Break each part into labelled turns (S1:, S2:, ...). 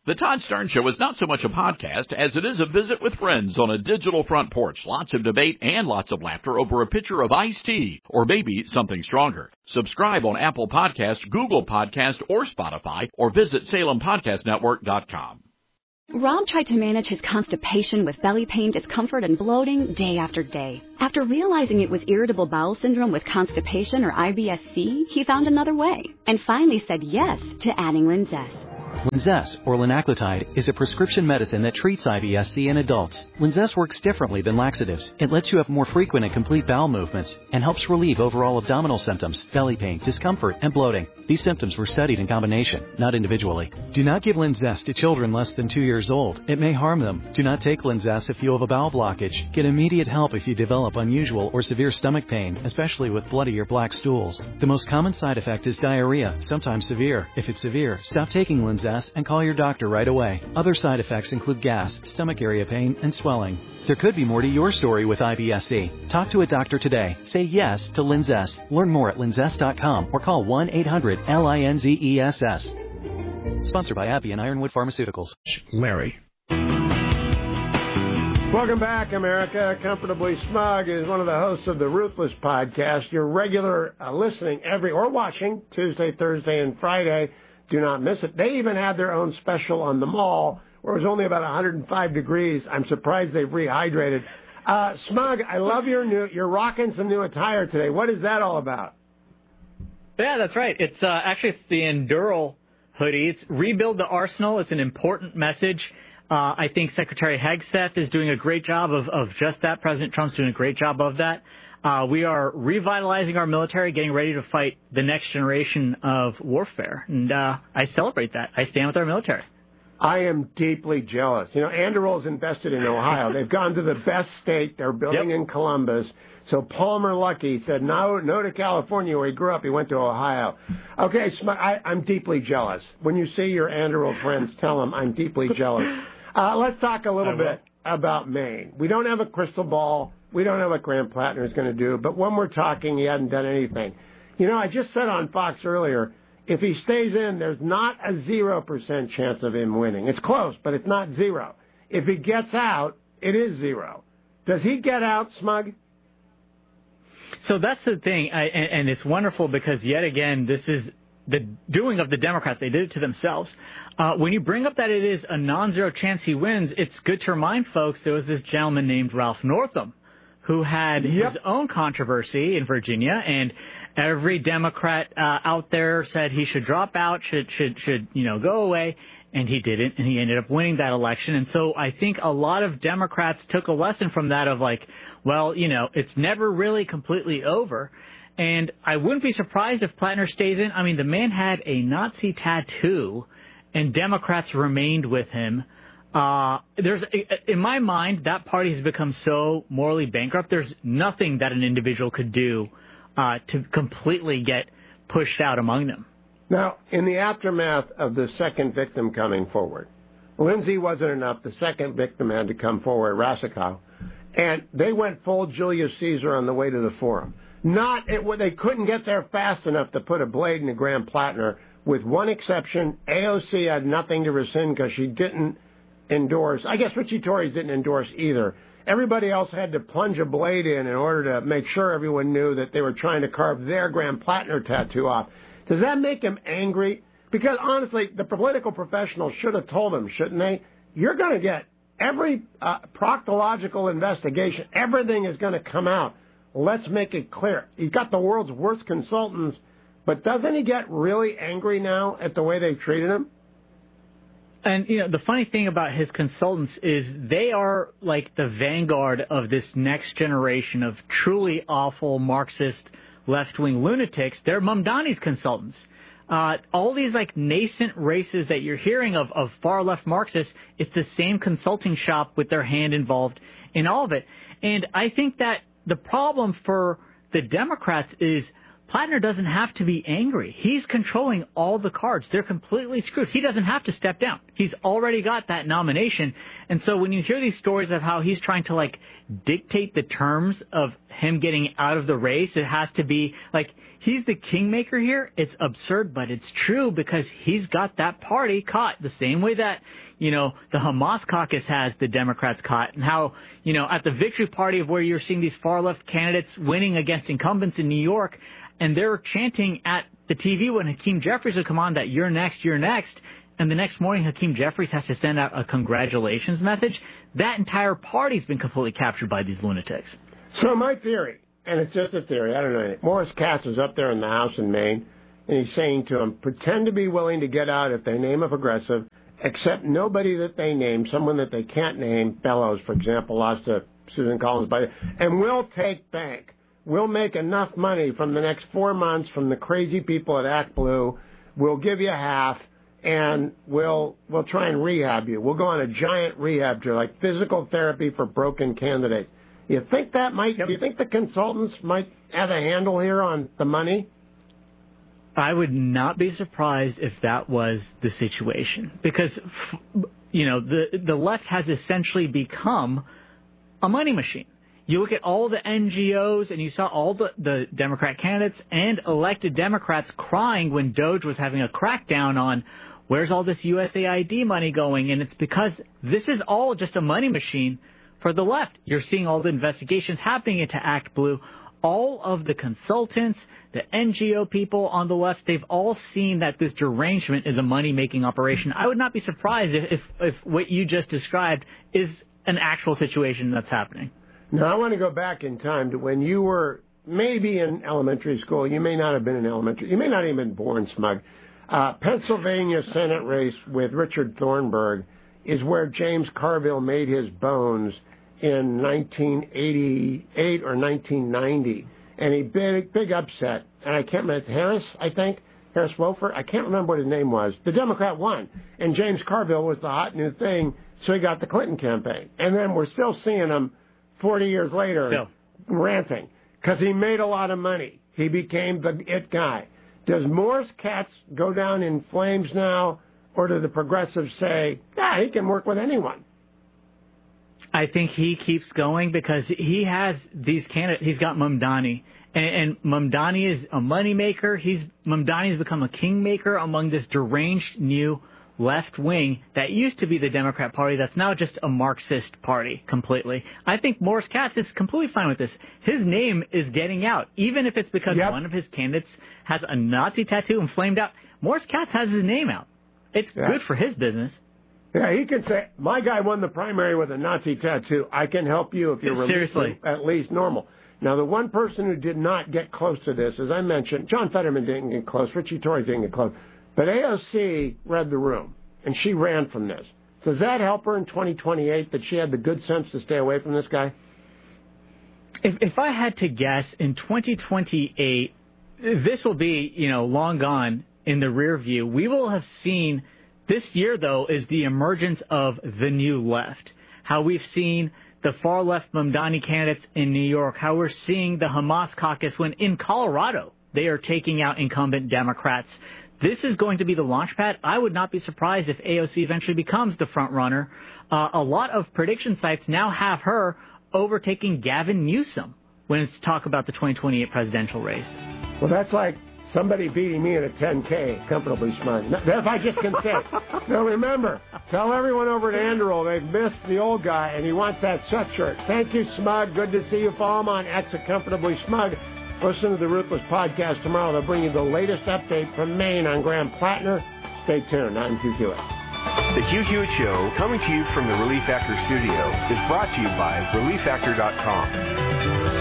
S1: The Todd Stern Show is not so much a podcast as it is a visit with friends on a digital front porch. Lots of debate and lots of laughter over a pitcher of iced tea, or maybe something stronger. Subscribe on Apple Podcast, Google Podcast, or Spotify, or visit SalemPodcastNetwork.com.
S2: Rob tried to manage his constipation with belly pain, discomfort, and bloating day after day. After realizing it was irritable bowel syndrome with constipation or IBS-C, he found another way and finally said yes to adding Linzess.
S3: Linzess, or linaclotide, is a prescription medicine that treats IBS-C in adults. Linzess works differently than laxatives. It lets you have more frequent and complete bowel movements and helps relieve overall abdominal symptoms, belly pain, discomfort, and bloating. These symptoms were studied in combination, not individually. Do not give Linzess to children less than 2 years old. It may harm them. Do not take Linzess if you have a bowel blockage. Get immediate help if you develop unusual or severe stomach pain, especially with bloody or black stools. The most common side effect is diarrhea, sometimes severe. If it's severe, stop taking Linzess and call your doctor right away. Other side effects include gas, stomach area pain, and swelling. There could be more to your story with IBS-C. Talk to a doctor today. Say yes to Linzess. Learn more at linzess.com or call 1-800-LINZESS. Sponsored by AbbVie and Ironwood Pharmaceuticals.
S4: Larry. Welcome back, America. Comfortably Smug is one of the hosts of the Ruthless Podcast. Your regular listening or watching Tuesday, Thursday, and Friday. Do not miss it. They even had their own special on the mall where it was only about 105 degrees. I'm surprised they've rehydrated. Smug, I love you're rocking some new attire today. What is that all about?
S5: Yeah, that's right. It's it's the Enduro hoodie. It's Rebuild the Arsenal. It's an important message. I think Secretary Hegseth is doing a great job of just that. President Trump's doing a great job of that. We are revitalizing our military, getting ready to fight the next generation of warfare. And I celebrate that. I stand with our military.
S4: I am deeply jealous. You know, Anduril's invested in Ohio. They've gone to the best state. They're building in Columbus. So Palmer Luckey said no to California where he grew up. He went to Ohio. Okay, I'm deeply jealous. When you see your Anduril friends, tell them I'm deeply jealous. Let's talk a little bit about Maine. We don't have a crystal ball. We don't know what Graham Plattner is going to do. But when we're talking, he hasn't done anything. You know, I just said on Fox earlier, if he stays in, there's not a 0% chance of him winning. It's close, but it's not zero. If he gets out, it is zero. Does he get out, Smug?
S5: So that's the thing, and it's wonderful because, yet again, this is the doing of the Democrats. They did it to themselves. When you bring up that it is a non-zero chance he wins, it's good to remind folks there was this gentleman named Ralph Northam who had his own controversy in Virginia, and every Democrat out there said he should drop out, should go away, and he didn't, and he ended up winning that election. And so I think a lot of Democrats took a lesson from that of like, well, it's never really completely over. And I wouldn't be surprised if Plattner stays in. I mean, the man had a Nazi tattoo, and Democrats remained with him. In my mind, that party has become so morally bankrupt. There's nothing that an individual could do to completely get pushed out among them.
S4: Now, in the aftermath of the second victim coming forward, Lindsay wasn't enough. The second victim had to come forward, Rassikow, and they went full Julius Caesar on the way to the forum. They couldn't get there fast enough to put a blade into Graham Plattner, with one exception. AOC had nothing to rescind because she didn't endorse. I guess Richie Torres didn't endorse either. Everybody else had to plunge a blade in order to make sure everyone knew that they were trying to carve their Graham Plattner tattoo off. Does that make him angry? Because, honestly, the political professionals should have told him, shouldn't they? You're going to get every proctological investigation. Everything is going to come out. Let's make it clear. He's got the world's worst consultants, but doesn't he get really angry now at the way they've treated him?
S5: And, the funny thing about his consultants is they are like the vanguard of this next generation of truly awful Marxist left-wing lunatics. They're Mamdani's consultants. All these like nascent races that you're hearing of far-left Marxists, it's the same consulting shop with their hand involved in all of it. And I think that the problem for the Democrats is Plattner doesn't have to be angry. He's controlling all the cards. They're completely screwed. He doesn't have to step down. He's already got that nomination. And so when you hear these stories of how he's trying to, like, dictate the terms of him getting out of the race, it has to be, like, he's the kingmaker here. It's absurd, but it's true because he's got that party caught the same way that, you know, the Hamas caucus has the Democrats caught, and how, you know, at the victory party of where you're seeing these far-left candidates winning against incumbents in New York, and they're chanting at the TV when Hakeem Jeffries would come on that you're next, and the next morning Hakeem Jeffries has to send out a congratulations message. That entire party's been completely captured by these lunatics.
S4: So my theory, and it's just a theory, I don't know anything. Morris Katz is up there in the House in Maine, and he's saying to them, pretend to be willing to get out if they name a progressive, except nobody that they name, someone that they can't name, Bellows, for example, lost to Susan Collins, and we'll take bank. We'll make enough money from the next 4 months from the crazy people at Act Blue. We'll give you half, and we'll try and rehab you. We'll go on a giant rehab tour, like physical therapy for broken candidates. You think that might? Do you think the consultants might have a handle here on the money?
S5: I would not be surprised if that was the situation, because, you know, the left has essentially become a money machine. You look at all the NGOs, and you saw all the Democrat candidates and elected Democrats crying when DOJ was having a crackdown on where's all this USAID money going, and it's because this is all just a money machine for the left. You're seeing all the investigations happening into Act Blue. All of the consultants, the NGO people on the left, they've all seen that this derangement is a money-making operation. I would not be surprised if what you just described is an actual situation that's happening.
S4: Now, I want to go back in time to when you were maybe in elementary school. You may not have been in elementary. You may not even been born, Smug. Pennsylvania Senate race with Richard Thornburg is where James Carville made his bones in 1988 or 1990. And he big upset. And I can't remember. It's Harris, I think. Harris Wofford. I can't remember what his name was. The Democrat won. And James Carville was the hot new thing, so he got the Clinton campaign. And then we're still seeing him 40 years later ranting because he made a lot of money. He became the it guy. Does Morris Katz go down in flames now, or do the progressives say, he can work with anyone?
S5: I think he keeps going because he has these candidates. He's got Mamdani, and Mamdani is a moneymaker. Mamdani has become a kingmaker among this deranged new left wing that used to be the Democrat Party that's now just a Marxist party completely. I think Morris Katz is completely fine with this. His name is getting out, even if it's because one of his candidates has a Nazi tattoo and flamed out. Morris Katz has his name out. It's good for his business.
S4: Yeah, he can say, my guy won the primary with a Nazi tattoo. I can help you if you're
S5: seriously
S4: at least normal. Now, the one person who did not get close to this, as I mentioned, John Fetterman didn't get close, Richie Torres didn't get close, but AOC read the room, and she ran from this. Does that help her in 2028 that she had the good sense to stay away from this guy?
S5: If I had to guess, in 2028, this will be, long gone in the rear view. We will have seen, this year, though, is the emergence of the new left. How we've seen the far-left Mamdani candidates in New York, how we're seeing the Hamas caucus when in Colorado they are taking out incumbent Democrats. This is going to be the launch pad. I would not be surprised if AOC eventually becomes the front runner. A lot of prediction sites now have her overtaking Gavin Newsom when it's talk about the 2028 presidential race.
S4: Well, that's like somebody beating me in a 10K, comfortably smug. If I just can say. Now remember, tell everyone over at Anduril they've missed the old guy and he wants that sweatshirt. Thank you, Smug. Good to see you. Follow him on X at Comfortably Smug. Listen to the Ruthless podcast tomorrow. They'll bring you the latest update from Maine on Graham Plattner. Stay tuned. I'm Hugh Hewitt.
S6: The Hugh Hewitt Show, coming to you from the Relief Factor studio, is brought to you by ReliefFactor.com.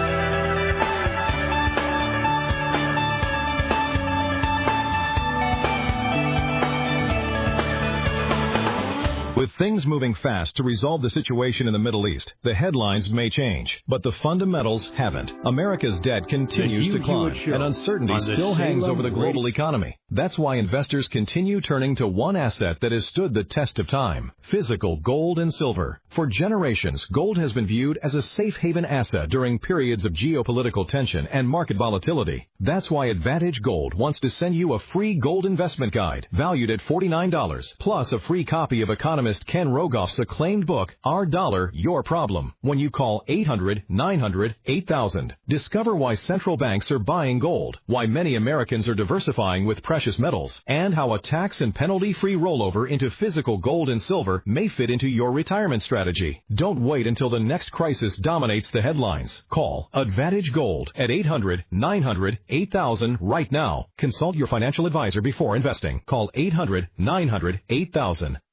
S7: With things moving fast to resolve the situation in the Middle East, the headlines may change, but the fundamentals haven't. America's debt continues to climb, and uncertainty still hangs over the global economy. That's why investors continue turning to one asset that has stood the test of time: physical gold and silver. For generations, gold has been viewed as a safe haven asset during periods of geopolitical tension and market volatility. That's why Advantage Gold wants to send you a free gold investment guide valued at $49, plus a free copy of economist Ken Rogoff's acclaimed book, Our Dollar, Your Problem, when you call 800-900-8000. Discover why central banks are buying gold, why many Americans are diversifying with precious metals, and how a tax and penalty-free rollover into physical gold and silver may fit into your retirement strategy. Don't wait until the next crisis dominates the headlines. Call Advantage Gold at 800-900-8000 right now. Consult your financial advisor before investing. Call 800-900-8000.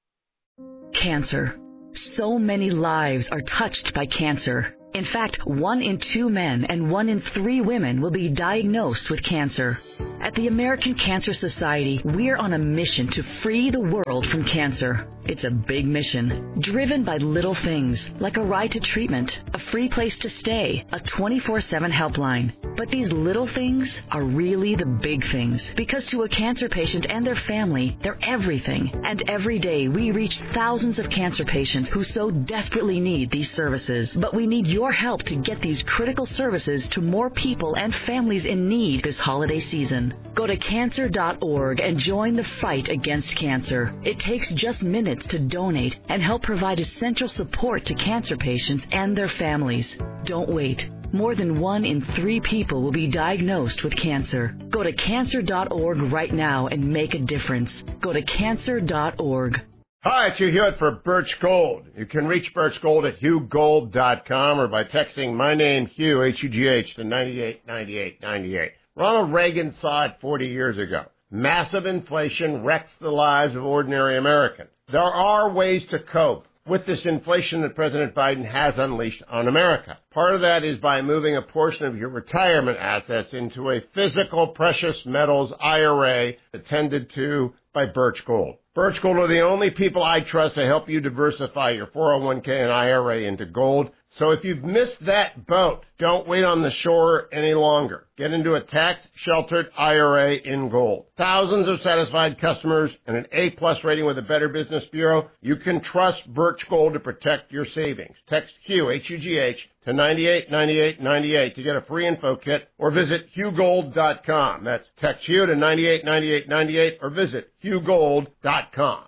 S8: Cancer. So many lives are touched by cancer. In fact, 1 in 2 men and 1 in 3 women will be diagnosed with cancer. At the American Cancer Society, we're on a mission to free the world from cancer. It's a big mission, driven by little things, like a ride to treatment, a free place to stay, a 24/7 helpline. But these little things are really the big things, because to a cancer patient and their family, they're everything. And every day, we reach thousands of cancer patients who so desperately need these services. But we need your help to get these critical services to more people and families in need this holiday season. Go to cancer.org and join the fight against cancer. It takes just minutes to donate and help provide essential support to cancer patients and their families. Don't wait. More than 1 in 3 people will be diagnosed with cancer. Go to cancer.org right now and make a difference. Go to cancer.org.
S4: Hi, it's Hugh Hewitt for Birch Gold. You can reach Birch Gold at HughGold.com or by texting my name, Hugh, H-U-G-H, to 989898. Ronald Reagan saw it 40 years ago. Massive inflation wrecks the lives of ordinary Americans. There are ways to cope with this inflation that President Biden has unleashed on America. Part of that is by moving a portion of your retirement assets into a physical precious metals IRA attended to by Birch Gold. Birch Gold are the only people I trust to help you diversify your 401k and IRA into gold. So if you've missed that boat, don't wait on the shore any longer. Get into a tax-sheltered IRA in gold. Thousands of satisfied customers and an A-plus rating with the Better Business Bureau. You can trust Birch Gold to protect your savings. Text Hugh, H-U-G-H, to 989898 to get a free info kit or visit HughGold.com. That's text Hugh to 989898 or visit HughGold.com.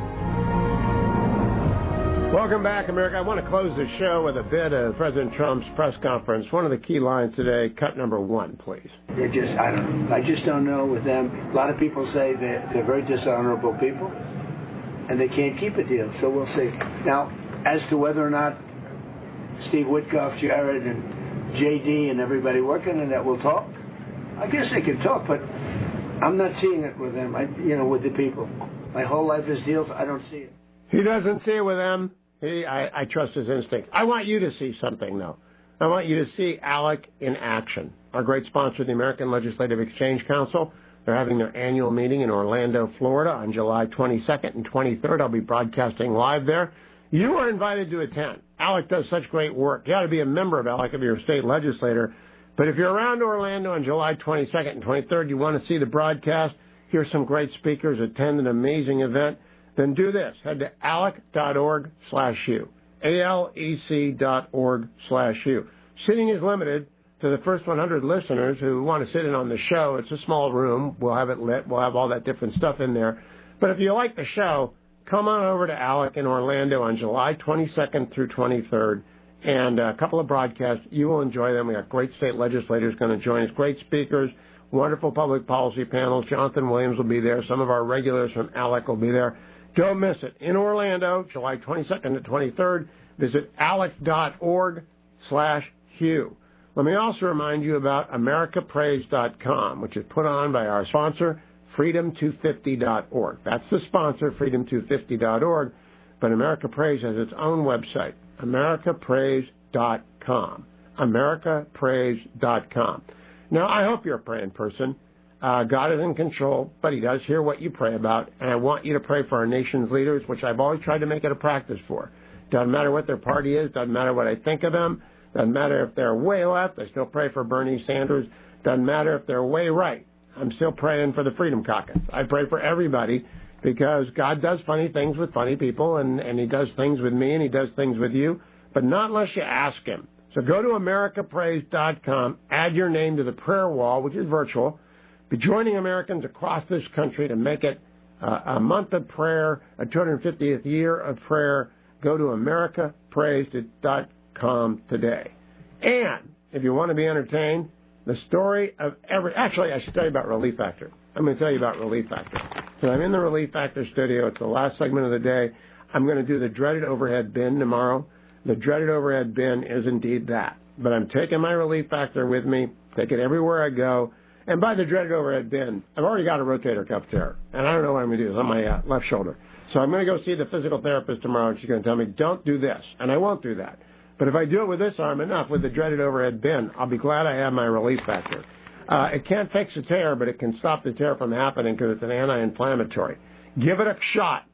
S4: Welcome back, America. I want to close the show with a bit of President Trump's press conference. One of the key lines today, cut number 1, please.
S9: They're just, I don't know. I just don't know with them. A lot of people say they're very dishonorable people, and they can't keep a deal, so we'll see. Now, as to whether or not Steve Witkoff, Jared, and J.D. and everybody working on that will talk, I guess they can talk, but I'm not seeing it with them, with the people. My whole life is deals. I don't see it.
S4: He doesn't see it with them. I trust his instinct. I want you to see something, though. I want you to see ALEC in action. Our great sponsor, the American Legislative Exchange Council. They're having their annual meeting in Orlando, Florida on July 22nd and 23rd. I'll be broadcasting live there. You are invited to attend. ALEC does such great work. You ought to be a member of ALEC if you're a state legislator. But if you're around Orlando on July 22nd and 23rd, you want to see the broadcast, hear some great speakers, attend an amazing event, then do this. Head to alec.org/Hugh. ALEC.org/Hugh. Seating is limited to the first 100 listeners who want to sit in on the show. It's a small room. We'll have it lit. We'll have all that different stuff in there. But if you like the show, come on over to ALEC in Orlando on July 22nd through 23rd. And a couple of broadcasts. You will enjoy them. We got great state legislators going to join us, great speakers, wonderful public policy panels. Jonathan Williams will be there. Some of our regulars from ALEC will be there. Don't miss it. In Orlando, July 22nd to 23rd, visit alec.org/Hugh. Let me also remind you about AmericaPraise.com, which is put on by our sponsor, Freedom250.org. That's the sponsor, Freedom250.org, but America Praise has its own website, AmericaPraise.com. AmericaPraise.com. Now, I hope you're a praying person. God is in control, but he does hear what you pray about, and I want you to pray for our nation's leaders, which I've always tried to make it a practice for. Doesn't matter what their party is, doesn't matter what I think of them, doesn't matter if they're way left, I still pray for Bernie Sanders, doesn't matter if they're way right, I'm still praying for the Freedom Caucus. I pray for everybody because God does funny things with funny people, and he does things with me, and he does things with you, but not unless you ask him. So go to americaprays.com, add your name to the prayer wall, which is virtual. Be joining Americans across this country to make it a month of prayer, a 250th year of prayer. Go to americaprays.com today. And if you want to be entertained, the story of actually, I should tell you about Relief Factor. I'm going to tell you about Relief Factor. So I'm in the Relief Factor studio. It's the last segment of the day. I'm going to do the dreaded overhead bin tomorrow. The dreaded overhead bin is indeed that. But I'm taking my Relief Factor with me, take it everywhere I go. And by the dreaded overhead bin, I've already got a rotator cuff tear. And I don't know what I'm going to do. It's on my left shoulder. So I'm going to go see the physical therapist tomorrow, and she's going to tell me, don't do this. And I won't do that. But if I do it with this arm enough, with the dreaded overhead bin, I'll be glad I have my Relief Factor. It can't fix a tear, but it can stop the tear from happening because it's an anti-inflammatory. Give it a shot.